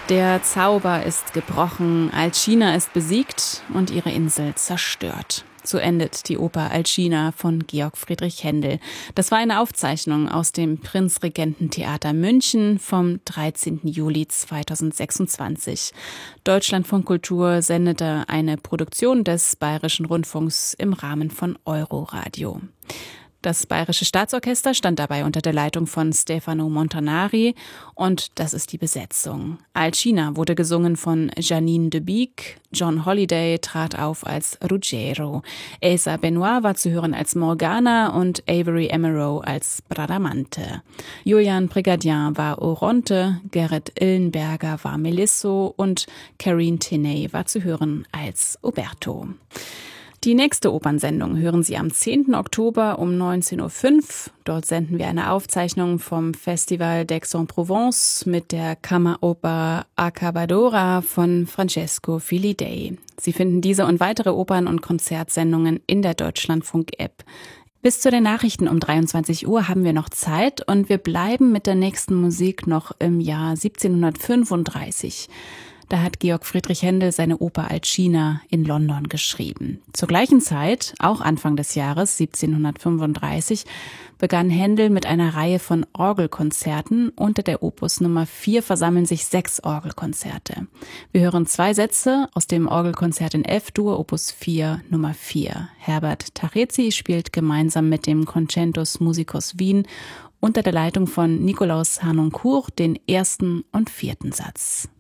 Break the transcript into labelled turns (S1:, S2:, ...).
S1: Der Zauber ist gebrochen, Alcina ist besiegt und ihre Insel zerstört. So endet die Oper Alcina von Georg Friedrich Händel. Das war eine Aufzeichnung aus dem Prinzregententheater München vom 13. Juli 2026. Deutschlandfunk Kultur sendete eine Produktion des Bayerischen Rundfunks im Rahmen von Euroradio. Das Bayerische Staatsorchester stand dabei unter der Leitung von Stefano Montanari und das ist die Besetzung. Alcina wurde gesungen von Janine de Beek, John Holliday trat auf als Ruggiero, Elsa Benoit war zu hören als Morgana und Avery Emerow als Bradamante. Julian Brigadier war Oronte, Gerrit Illenberger war Melisso und Karine Tenney war zu hören als Oberto. Die nächste Opernsendung hören Sie am 10. Oktober um 19.05 Uhr. Dort senden wir eine Aufzeichnung vom Festival d'Aix-en-Provence mit der Kammeroper Accabadora von Francesco Filidei. Sie finden diese und weitere Opern- und Konzertsendungen in der Deutschlandfunk-App. Bis zu den Nachrichten um 23 Uhr haben wir noch Zeit und wir bleiben mit der nächsten Musik noch im Jahr 1735. Da hat Georg Friedrich Händel seine Oper Alcina in London geschrieben. Zur gleichen Zeit, auch Anfang des Jahres 1735, begann Händel mit einer Reihe von Orgelkonzerten. Unter der Opus Nummer 4 versammeln sich 6 Orgelkonzerte. Wir hören 2 Sätze aus dem Orgelkonzert in F-Dur, Opus 4, Nummer 4. Herbert Tarezi spielt gemeinsam mit dem Concentus Musicus Wien unter der Leitung von Nikolaus Harnoncourt den 1. und 4. Satz.